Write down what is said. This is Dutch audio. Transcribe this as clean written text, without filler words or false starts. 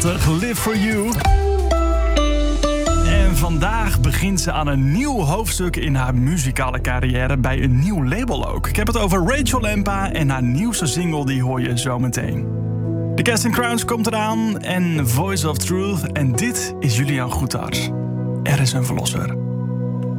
prachtig. Live for You. En vandaag begint ze aan een nieuw hoofdstuk in haar muzikale carrière bij een nieuw label ook. Ik heb het over Rachel Lempa en haar nieuwste single, die hoor je zo meteen. De Casting Crowns komt eraan en Voice of Truth. En dit is Julian Goethart. Er is een verlosser.